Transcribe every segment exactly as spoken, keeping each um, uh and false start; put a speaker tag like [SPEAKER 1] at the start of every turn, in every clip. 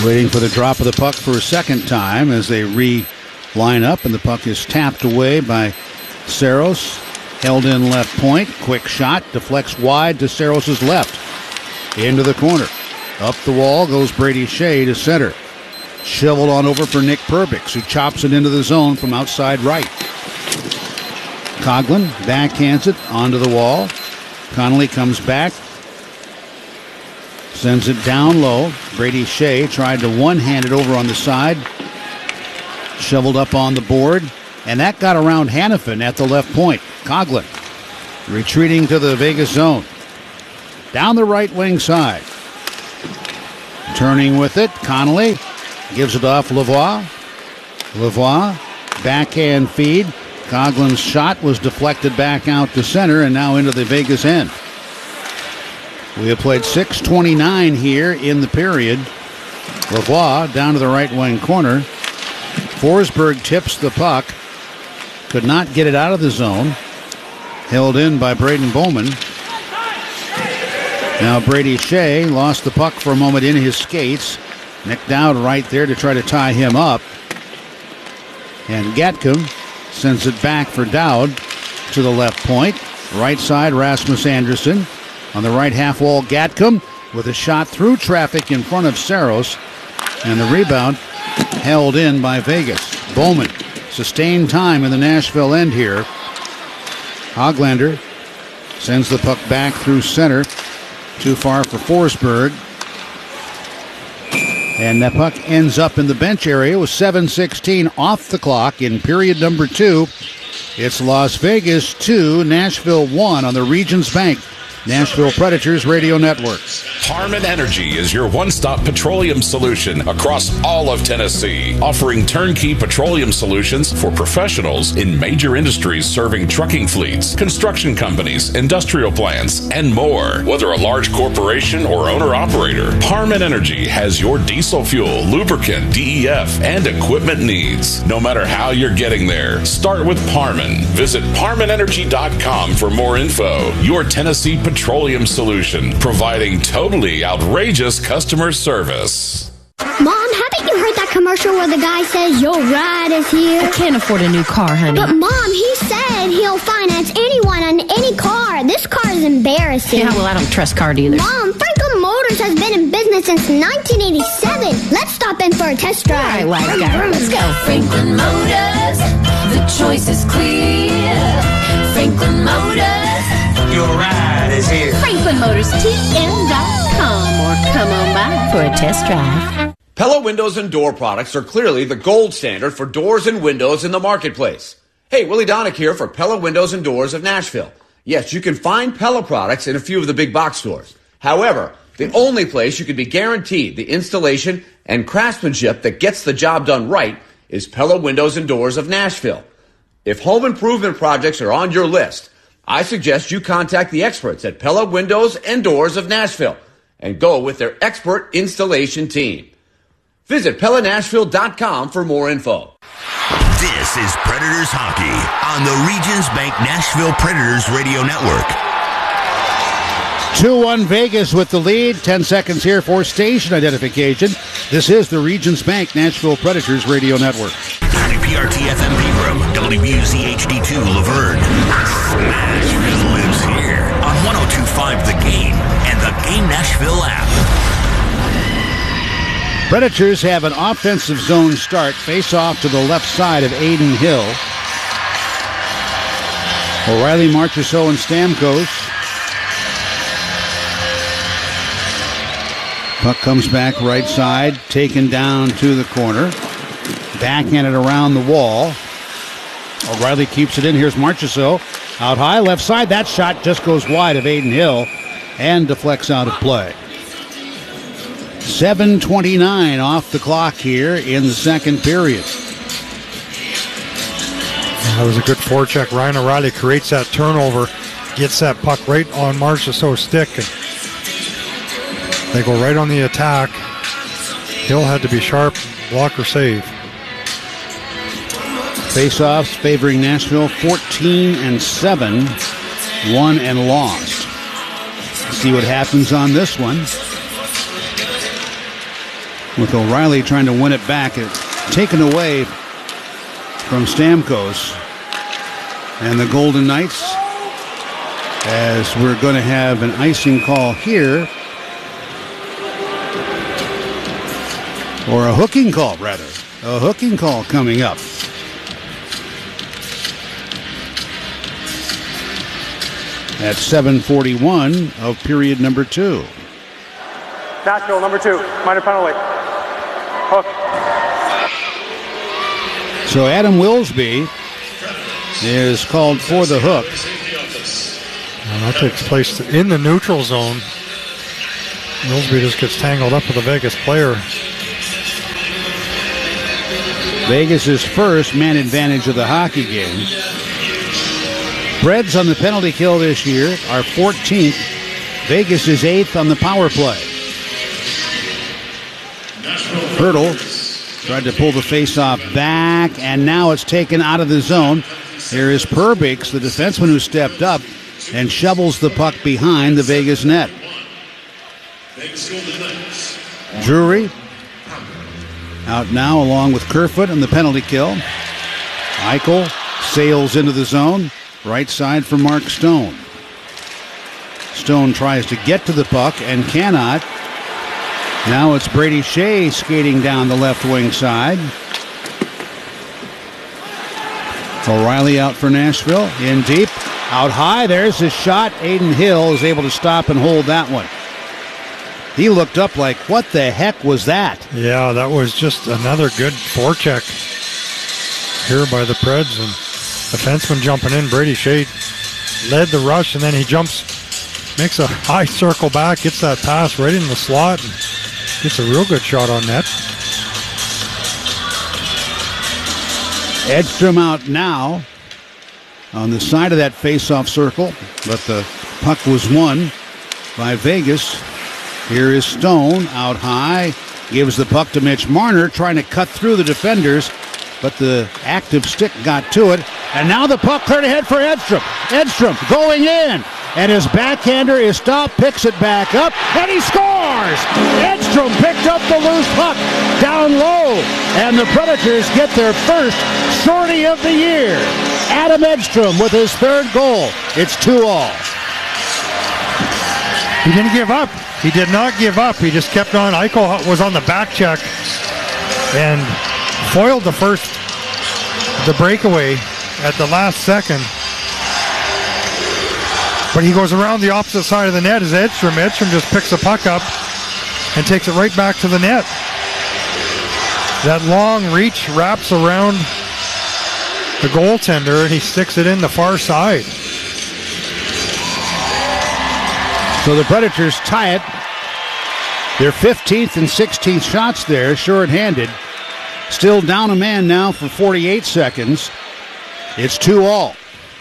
[SPEAKER 1] Waiting for the drop of the puck for a second time as they re-line up, and the puck is tapped away by Saros. Held in left point. Quick shot. Deflects wide to Saros' left. Into the corner. Up the wall goes Brady Shea to center. Shoveled on over for Nick Perbix, who chops it into the zone from outside right. Coghlan backhands it onto the wall. Connolly comes back. Sends it down low. Brady Shea tried to one-hand it over on the side. Shoveled up on the board. And that got around Hanifin at the left point. Coghlan retreating to the Vegas zone. Down the right wing side. Turning with it. Connolly gives it off Lavoie. Lavoie, backhand feed. Coghlan's shot was deflected back out to center and now into the Vegas end. We have played six twenty-nine here in the period. Lavoie down to the right wing corner. Forsberg tips the puck. Could not get it out of the zone. Held in by Braden Bowman. Now Brady Shea lost the puck for a moment in his skates. Nick Dowd right there to try to tie him up. And Gatcomb sends it back for Dowd to the left point. Right side, Rasmus Andersson. On the right half wall, Gatcomb with a shot through traffic in front of Saros. And the rebound held in by Vegas. Bowman, sustained time in the Nashville end here. Hoglander sends the puck back through center. Too far for Forsberg. And that puck ends up in the bench area with seven sixteen off the clock in period number two. It's Las Vegas two, Nashville one on the Regions Bank Nashville Predators Radio Network.
[SPEAKER 2] Harman Energy is your one-stop petroleum solution across all of Tennessee, offering turnkey petroleum solutions for professionals in major industries serving trucking fleets, construction companies, industrial plants, and more. Whether a large corporation or owner-operator, Harman Energy has your diesel fuel, lubricant, D E F, and equipment needs. No matter how you're getting there, start with Harman. Visit Harman Energy dot com for more info. Your Tennessee petroleum solution, providing totally outrageous customer service.
[SPEAKER 3] Mom, haven't you heard that commercial where the guy says your ride is here?
[SPEAKER 4] I can't afford a new car, honey.
[SPEAKER 3] But Mom, he said he'll finance anyone on any car. This car is embarrassing.
[SPEAKER 4] Yeah, well, I don't trust car dealers.
[SPEAKER 3] Mom, Franklin Motors has been in business since nineteen eighty-seven. Let's stop in for a test drive.
[SPEAKER 4] All right, wise guy. Let's go.
[SPEAKER 5] Franklin Motors, the choice is clear. Franklin Motors,
[SPEAKER 6] your ride is here.
[SPEAKER 4] Franklin Motors T M dot com or come on by for a test drive.
[SPEAKER 7] Pella Windows and Door products are clearly the gold standard for doors and windows in the marketplace. Hey, Willie Donick here for Pella Windows and Doors of Nashville. Yes, you can find Pella products in a few of the big box stores. However, the only place you can be guaranteed the installation and craftsmanship that gets the job done right is Pella Windows and Doors of Nashville. If home improvement projects are on your list, I suggest you contact the experts at Pella Windows and Doors of Nashville and go with their expert installation team. Visit Pella Nashville dot com for more info.
[SPEAKER 8] This is Predators Hockey on the Regions Bank Nashville Predators Radio Network.
[SPEAKER 1] two one Vegas with the lead. ten seconds here for station identification. This is the Regions Bank Nashville Predators Radio Network.
[SPEAKER 8] W P R T F M Pegram, W B U Z H D two Laverne. Nashville lives here on one oh two point five The Game and the Game Nashville app.
[SPEAKER 1] Predators have an offensive zone start. Face off to the left side of Aiden Hill. O'Reilly, Marchessault, and Stamkos. Puck comes back right side, taken down to the corner. Backhanded around the wall. O'Reilly keeps it in. Here's Marchessault. Out high, left side. That shot just goes wide of Aiden Hill and deflects out of play. seven twenty-nine off the clock here in the second period.
[SPEAKER 9] That was a good forecheck. Ryan O'Reilly creates that turnover, gets that puck right on Marchessault's stick, and they go right on the attack. Hill had to be sharp, block or save.
[SPEAKER 1] Face-offs favoring Nashville, fourteen and seven, won and lost. Let's see what happens on this one. with O'Reilly trying to win it back. It's taken away from Stamkos and the Golden Knights, as we're going to have an icing call here, or a hooking call rather, a hooking call coming up. At seven forty-one of period number two.
[SPEAKER 10] Nashville, number two, minor penalty. Hook.
[SPEAKER 1] So Adam Wilsby is called for the hook.
[SPEAKER 9] And that takes place in the neutral zone. Wilsby just gets tangled up with a Vegas player.
[SPEAKER 1] Vegas' first man advantage of the hockey game. Preds on the penalty kill this year are fourteenth. Vegas is eighth on the power play. Hurdle tried to pull the faceoff back, and now it's taken out of the zone. Here is Perbix, the defenseman who stepped up and shovels the puck behind the Vegas net. Drury out now along with Kerfoot on the penalty kill. Eichel sails into the zone. Right side for Mark Stone. Stone tries to get to the puck and cannot. Now it's Brady Shea skating down the left wing side. O'Reilly out for Nashville. In deep. Out high. There's his shot. Aiden Hill is able to stop and hold that one. He looked up like, what the heck was that?
[SPEAKER 9] Yeah, that was just another good forecheck here by the Preds. And defenseman jumping in. Brady Shea led the rush, and then he jumps, makes a high circle back, gets that pass right in the slot, and gets a real good shot on net.
[SPEAKER 1] Edstrom out now on the side of that face-off circle, but the puck was won by Vegas. Here is Stone out high, gives the puck to Mitch Marner, trying to cut through the defenders, but the active stick got to it. And now the puck cleared ahead for Edstrom. Edstrom going in, and his backhander is stopped, picks it back up, and he scores! Edstrom picked up the loose puck down low, and the Predators get their first shorty of the year. Adam Edstrom with his third goal. It's two all.
[SPEAKER 9] He didn't give up. He did not give up. He just kept on. Eichel was on the back check and foiled the first, the breakaway at the last second. But he goes around the opposite side of the net as Edstrom. Edstrom just picks the puck up and takes it right back to the net. That long reach wraps around the goaltender, and he sticks it in the far side.
[SPEAKER 1] So the Predators tie it. Their fifteenth and sixteenth shots there, short-handed. Still down a man now for forty-eight seconds. It's two all.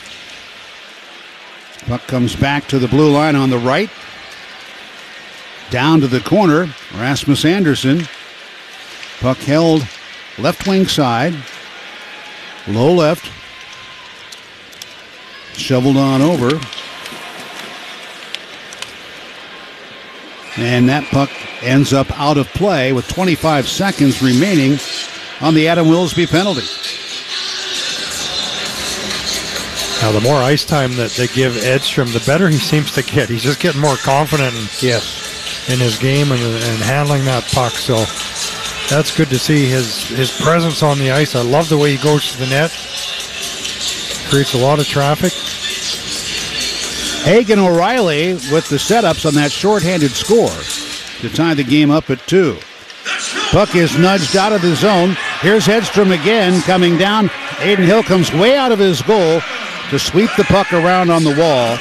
[SPEAKER 1] Puck comes back to the blue line on the right. Down to the corner, Rasmus Andersson. Puck held left wing side. Low left. Shoveled on over. And that puck ends up out of play with twenty-five seconds remaining on the Adam Wilsby penalty.
[SPEAKER 9] Now, the more ice time that they give Edstrom, the better he seems to get. He's just getting more confident in,
[SPEAKER 1] yes.
[SPEAKER 9] in his game and, and handling that puck. So that's good to see his, his presence on the ice. I love the way he goes to the net. Creates a lot of traffic.
[SPEAKER 1] Hagen O'Reilly with the setups on that shorthanded score to tie the game up at two. Puck is nudged out of the zone. Here's Edstrom again coming down. Aiden Hill comes way out of his goal to sweep the puck around on the wall.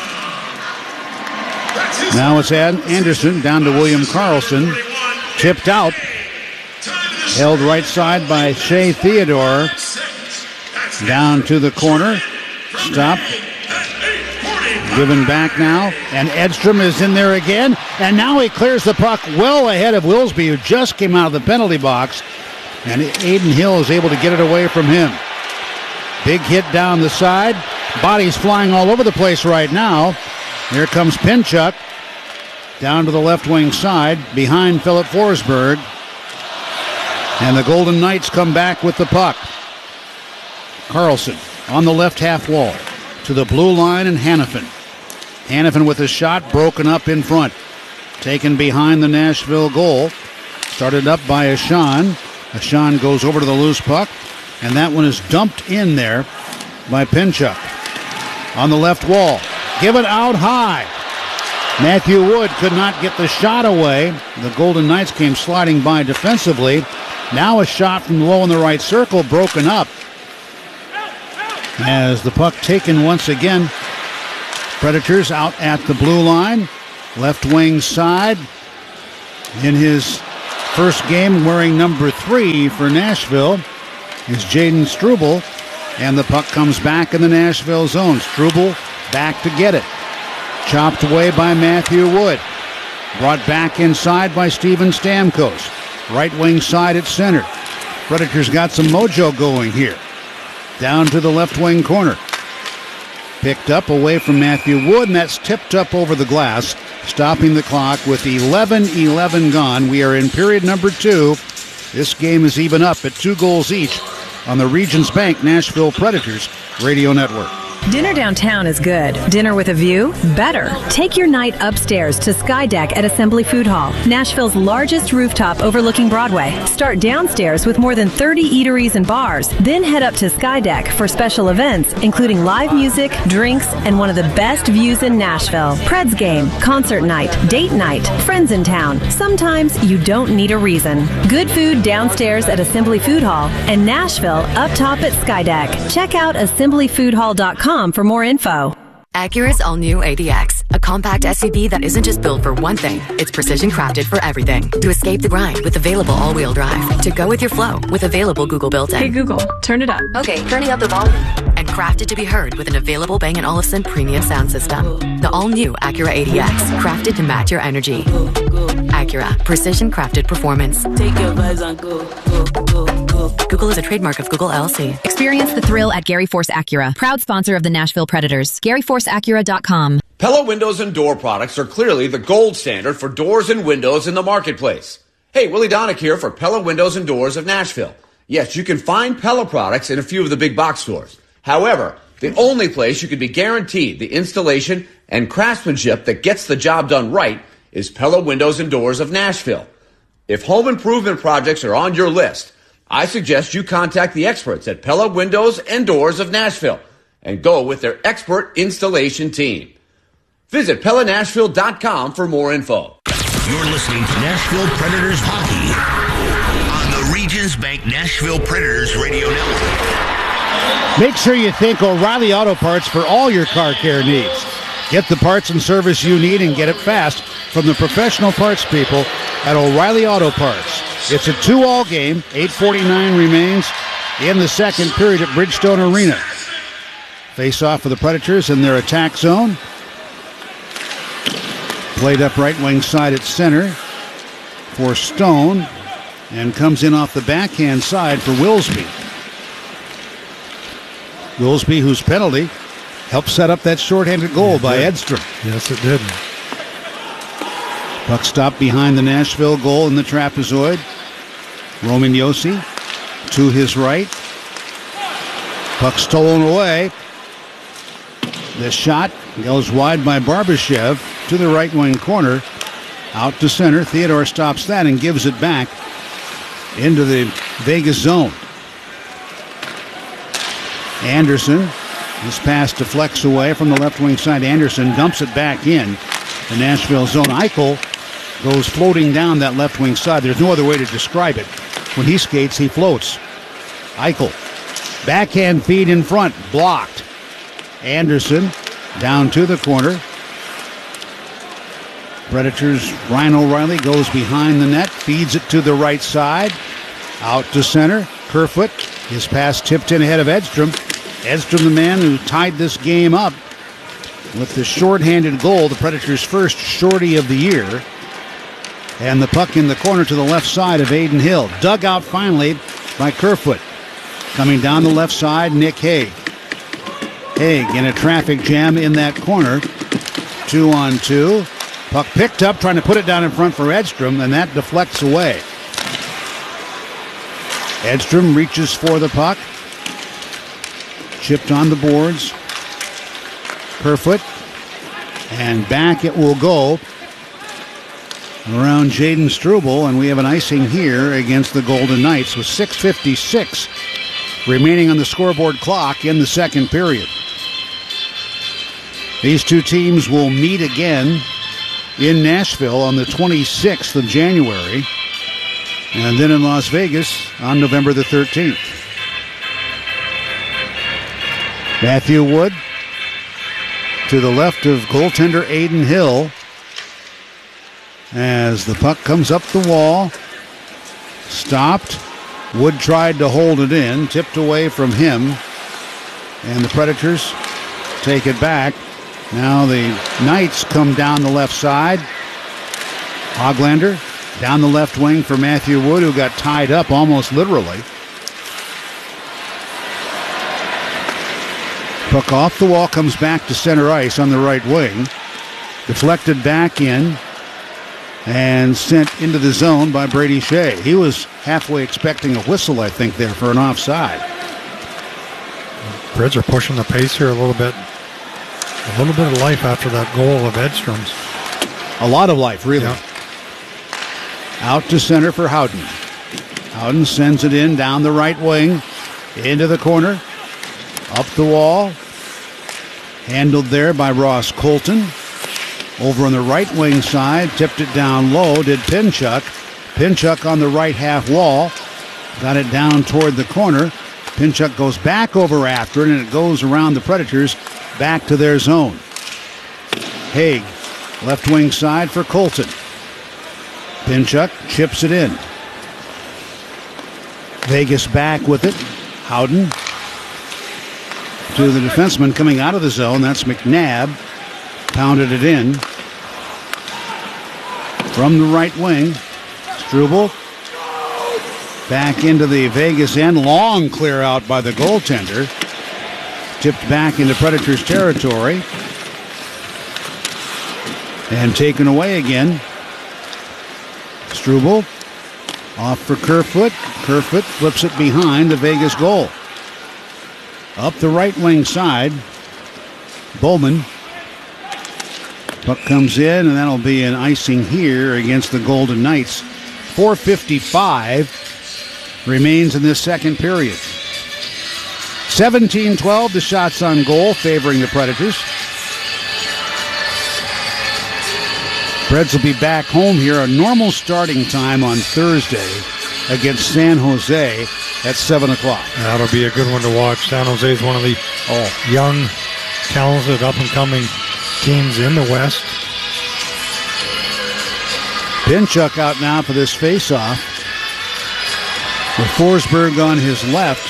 [SPEAKER 1] Now it's Anderson down to William Karlsson. Chipped out. Held right side by Shea Theodore. Down to the corner. Stopped. Given back now, and Edstrom is in there again, and now he clears the puck well ahead of Wilsby, who just came out of the penalty box, and Aiden Hill is able to get it away from him. Big hit down the side, bodies flying all over the place right now. Here comes Pinchuk down to the left wing side behind Philip Forsberg. And the Golden Knights come back with the puck. Carlson on the left half wall to the blue line, and Hannafin. Hannafin with a shot broken up in front. Taken behind the Nashville goal. Started up by Ashan. Ashan goes over to the loose puck, and that one is dumped in there by Pinchuk. On the left wall. Give it out high. Matthew Wood could not get the shot away. The Golden Knights came sliding by defensively. Now a shot from low in the right circle, broken up. As the puck taken once again. Predators out at the blue line. Left wing side. In his first game wearing number three for Nashville is Jaden Struble. And the puck comes back in the Nashville zone. Struble back to get it. Chopped away by Matthew Wood. Brought back inside by Steven Stamkos. Right wing side at center. Predators got some mojo going here. Down to the left wing corner. Picked up away from Matthew Wood, and that's tipped up over the glass, stopping the clock with eleven eleven gone. We are in period number two. This game is even up at two goals each on the Regions Bank Nashville Predators Radio Network.
[SPEAKER 11] Dinner downtown is good. Dinner with a view? Better. Take your night upstairs to Sky Deck at Assembly Food Hall, Nashville's largest rooftop overlooking Broadway. Start downstairs with more than thirty eateries and bars. Then head up to Sky Deck for special events, including live music, drinks, and one of the best views in Nashville. Preds game, concert night, date night, friends in town. Sometimes you don't need a reason. Good food downstairs at Assembly Food Hall, and Nashville up top at Sky Deck. Check out assembly food hall dot com for more info.
[SPEAKER 12] Acura's all-new A D X, a compact S U V that isn't just built for one thing, it's precision crafted for everything. To escape the grind with available all-wheel drive. To go with your flow with available Google built-in.
[SPEAKER 13] Hey Google, turn it up.
[SPEAKER 12] Okay, turning up the volume. And crafted to be heard with an available Bang and Olufsen premium sound system. The all-new Acura A D X, crafted to match your energy. Acura, precision crafted performance. Take your vibes on go, go, go, go. Google is a trademark of Google L L C.
[SPEAKER 14] Experience the thrill at Gary Force Acura, proud sponsor of the Nashville Predators. Gary Force Acura dot com.
[SPEAKER 7] Pella Windows and Door products are clearly the gold standard for doors and windows in the marketplace. Hey, Willie Donick here for Pella Windows and Doors of Nashville. Yes, you can find Pella products in a few of the big box stores. However, the only place you can be guaranteed the installation and craftsmanship that gets the job done right is Pella Windows and Doors of Nashville. If home improvement projects are on your list, I suggest you contact the experts at Pella Windows and Doors of Nashville and go with their expert installation team. Visit Pella Nashville dot com for more info.
[SPEAKER 8] You're listening to Nashville Predators Hockey on the Regions Bank Nashville Predators Radio Network.
[SPEAKER 1] Make sure you thank O'Reilly Auto Parts for all your car care needs. Get the parts and service you need and get it fast from the professional parts people at O'Reilly Auto Parts. It's a two-all game. eight forty-nine remains in the second period at Bridgestone Arena. Face off for the Predators in their attack zone. Played up right wing side at center for Stone, and comes in off the backhand side for Wilsby. Wilsby, whose penalty helped set up that shorthanded goal by Edstrom.
[SPEAKER 9] Yes, it did.
[SPEAKER 1] Puck stopped behind the Nashville goal in the trapezoid. Roman Josi to his right. Puck stolen away. The shot goes wide by Barbashev to the right wing corner. Out to center. Theodore stops that and gives it back into the Vegas zone. Anderson, this pass deflects away from the left wing side. Anderson dumps it back in the Nashville zone. Eichel goes floating down that left wing side. There's no other way to describe it. When he skates, he floats. Eichel, backhand feed in front, blocked. Anderson down to the corner. Predators, Ryan O'Reilly goes behind the net, feeds it to the right side. Out to center. Kerfoot, his pass tipped in ahead of Edstrom. Edstrom, the man who tied this game up with the shorthanded goal, the Predators' first shorty of the year. And the puck in the corner to the left side of Aiden Hill. Dug out finally by Kerfoot. Coming down the left side, Nick Hague. Hague in a traffic jam in that corner. Two on two. Puck picked up, trying to put it down in front for Edstrom, and that deflects away. Edstrom reaches for the puck. Chipped on the boards. Kerfoot. And back it will go around Jaden Struble, and we have an icing here against the Golden Knights with six fifty-six remaining on the scoreboard clock in the second period. These two teams will meet again in Nashville on the twenty-sixth of January, and then in Las Vegas on November the thirteenth. Matthew Wood to the left of goaltender Aiden Hill as the puck comes up the wall. Stopped. Wood tried to hold it in, tipped away from him, and the Predators take it back. Now the Knights come down the left side. Hoglander down the left wing for Matthew Wood, who got tied up almost literally. Puck off the wall, comes back to center ice on the right wing. Deflected back in and sent into the zone by Brady Shea. He was halfway expecting a whistle, I think, there for an offside.
[SPEAKER 9] Preds are pushing the pace here a little bit. A little bit of life after that goal of Edstrom's.
[SPEAKER 1] A lot of life, really.
[SPEAKER 9] Yeah.
[SPEAKER 1] Out to center for Howden. Howden sends it in down the right wing, into the corner, up the wall. Handled there by Ross Colton. Over on the right wing side, tipped it down low, did Pinchuk. Pinchuk on the right half wall. Got it down toward the corner. Pinchuk goes back over after it, and it goes around the Predators back to their zone. Haig, left wing side for Colton. Pinchuk chips it in. Vegas back with it. Howden to the defenseman coming out of the zone. That's McNabb. Pounded it in. From the right wing, Struble back into the Vegas end. Long clear out by the goaltender. Tipped back into Predators territory. And taken away again. Struble off for Kerfoot. Kerfoot flips it behind the Vegas goal. Up the right wing side, Bowman. Puck comes in, and that'll be an icing here against the Golden Knights. four fifty-five remains in this second period. seventeen twelve, the shots on goal favoring the Predators. Preds will be back home here, a normal starting time on Thursday against San Jose at seven o'clock.
[SPEAKER 9] That'll be a good one to watch. San Jose is one of the oh, young, talented, up-and-coming teams in the West.
[SPEAKER 1] Pinchuk out now for this face-off, with Forsberg on his left.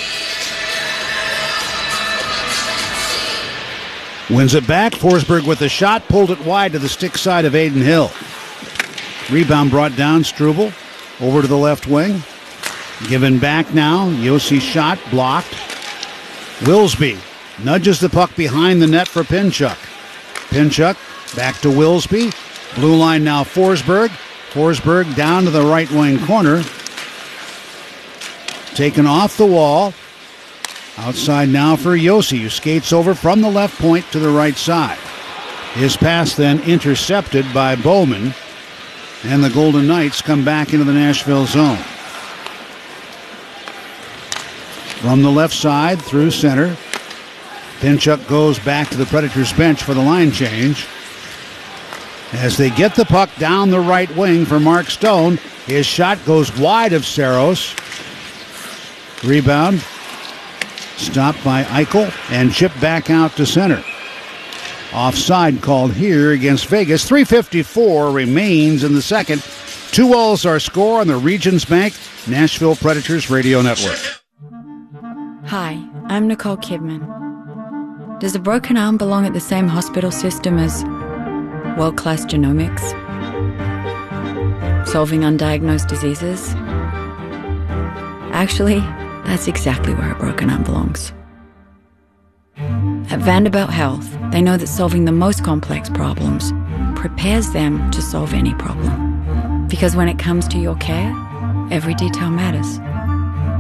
[SPEAKER 1] Wins it back. Forsberg with the shot, pulled it wide to the stick side of Aiden Hill. Rebound brought down. Struble over to the left wing. Given back now. Yossi shot blocked. Wilsby nudges the puck behind the net for Pinchuk. Pinchuk back to Wilsby. Blue line now Forsberg. Forsberg down to the right wing corner. Taken off the wall. Outside now for Yossi, who skates over from the left point to the right side. His pass then intercepted by Bowman. And the Golden Knights come back into the Nashville zone. From the left side through center. Pinchuk goes back to the Predators bench for the line change. As they get the puck down the right wing for Mark Stone. His shot goes wide of Saros. Rebound. Stopped by Eichel and chipped back out to center. Offside called here against Vegas. three fifty-four remains in the second. Two All's our score on the Regions Bank Nashville Predators Radio Network.
[SPEAKER 13] Hi, I'm Nicole Kidman. Does a broken arm belong at the same hospital system as world-class genomics? Solving undiagnosed diseases? Actually, that's exactly where a broken arm belongs. At Vanderbilt Health, they know that solving the most complex problems prepares them to solve any problem. Because when it comes to your care, every detail matters.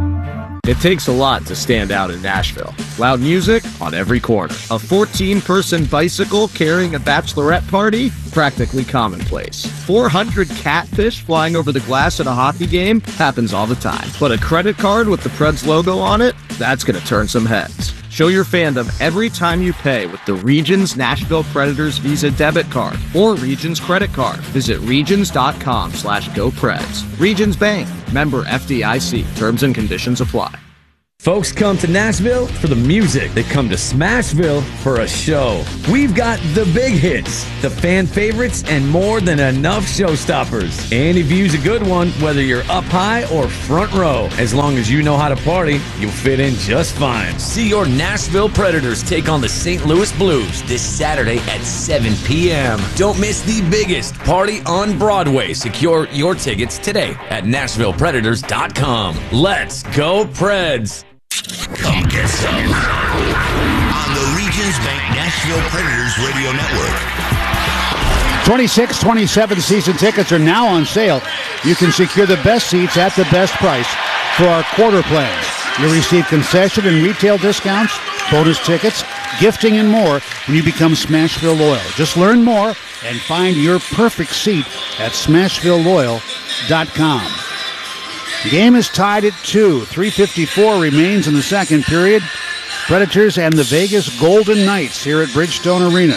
[SPEAKER 15] It takes a lot to stand out in Nashville. Loud music on every corner. A fourteen-person bicycle carrying a bachelorette party? Practically commonplace. four hundred catfish flying over the glass at a hockey game? Happens all the time. But a credit card with the Preds logo on it? That's gonna turn some heads. Show your fandom every time you pay with the Regions Nashville Predators Visa debit card or Regions credit card. Visit regions.com slash GoPreds. Regions Bank. Member F D I C. Terms and conditions apply.
[SPEAKER 16] Folks come to Nashville for the music. They come to Smashville for a show. We've got the big hits, the fan favorites, and more than enough showstoppers. Any view's a good one, whether you're up high or front row. As long as you know how to party, you'll fit in just fine.
[SPEAKER 17] See your Nashville Predators take on the Saint Louis Blues this Saturday at seven p.m. Don't miss the biggest party on Broadway. Secure your tickets today at Nashville Predators dot com. Let's go Preds!
[SPEAKER 8] Come get some on the Regions Bank Nashville Predators Radio Network.
[SPEAKER 1] twenty-six twenty-seven season tickets are now on sale. You can secure the best seats at the best price for our quarter plans. You'll receive concession and retail discounts, bonus tickets, gifting, and more when you become Smashville Loyal. Just learn more and find your perfect seat at Smashville Loyal dot com. The game is tied at two. three fifty-four remains in the second period. Predators and the Vegas Golden Knights here at Bridgestone Arena.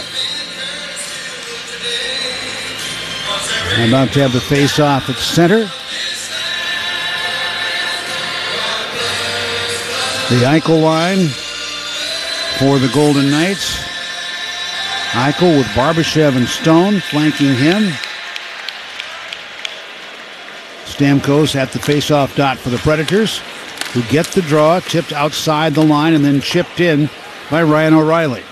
[SPEAKER 1] I'm about to have the face-off at center. The Eichel line for the Golden Knights. Eichel with Barbashev and Stone flanking him. Stamkos at the face-off dot for the Predators, who get the draw, tipped outside the line and then chipped in by Ryan O'Reilly.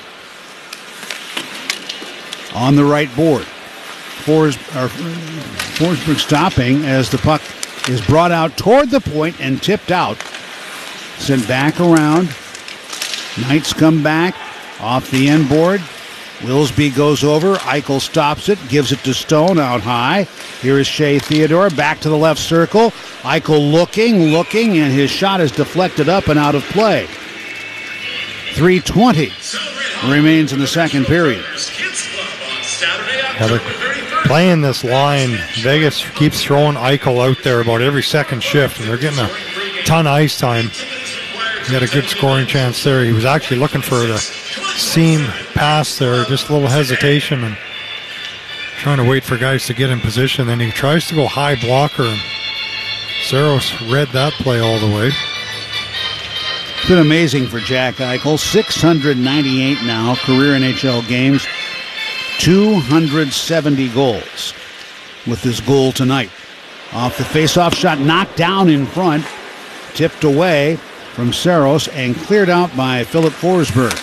[SPEAKER 1] On the right board, Fors, or, Forsberg stopping as the puck is brought out toward the point and tipped out. Sent back around. Knights come back off the end board. Willsby goes over. Eichel stops it, gives it to Stone out high. Here is Shea Theodore back to the left circle. Eichel looking, looking, and his shot is deflected up and out of play. three twenty remains in the second period.
[SPEAKER 9] Yeah, they're playing this line. Vegas keeps throwing Eichel out there about every second shift, and they're getting a ton of ice time. He had a good scoring chance there. He was actually looking for the seam pass there, just a little hesitation and trying to wait for guys to get in position. Then he tries to go high blocker, and Saros read that play all the way.
[SPEAKER 1] It's been amazing for Jack Eichel. six hundred ninety-eight now, career N H L games, two hundred seventy goals with this goal tonight. Off the face-off shot, knocked down in front, tipped away from Saros and cleared out by Philip Forsberg.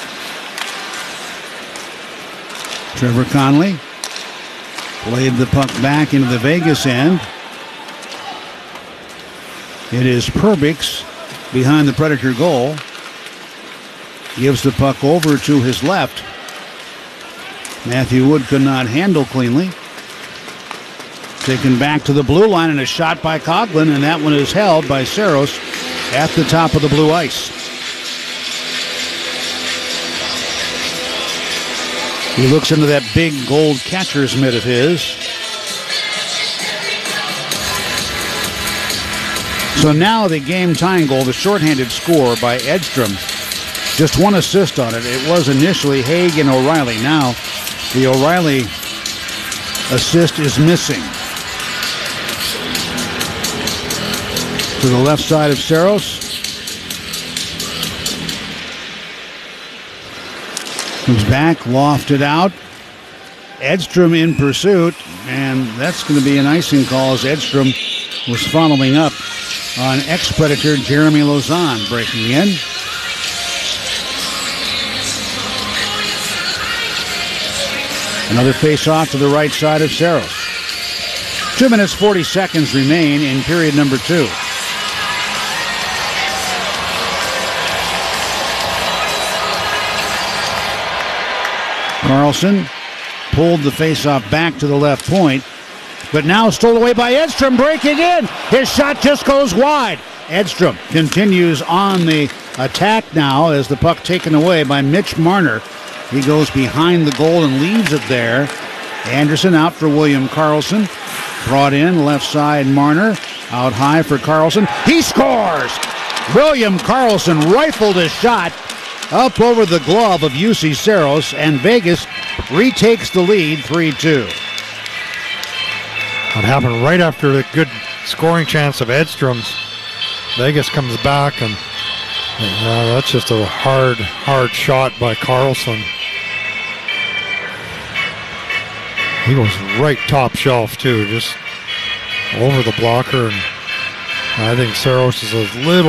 [SPEAKER 1] Trevor Connolly played the puck back into the Vegas end. It is Perbix behind the Predator goal. Gives the puck over to his left. Matthew Wood could not handle cleanly. Taken back to the blue line and a shot by Coughlin, and that one is held by Saros at the top of the blue ice. He looks into that big gold catcher's mitt of his. So now the game-tying goal, the shorthanded score by Edstrom. Just one assist on it. It was initially Haig and O'Reilly. Now the O'Reilly assist is missing. To the left side of Saros. Comes back, lofted out. Edstrom in pursuit, and that's going to be an icing call as Edstrom was following up on ex-Predator Jeremy Lauzon breaking in. Another face-off to the right side of Saros. Two minutes, forty seconds remain in period number two. Carlson pulled the faceoff back to the left point, but now stole away by Edstrom, breaking in. His shot just goes wide. Edstrom continues on the attack now as the puck taken away by Mitch Marner. He goes behind the goal and leaves it there. Anderson out for William Karlsson. Brought in, left side, Marner. Out high for Karlsson. He scores! William Karlsson rifled his shot up over the glove of U C Saros, and Vegas retakes the lead three two.
[SPEAKER 9] That happened right after the good scoring chance of Edstrom's. Vegas comes back, and uh, that's just a hard, hard shot by Karlsson. He goes right top shelf, too, just over the blocker. And I think Saros is a little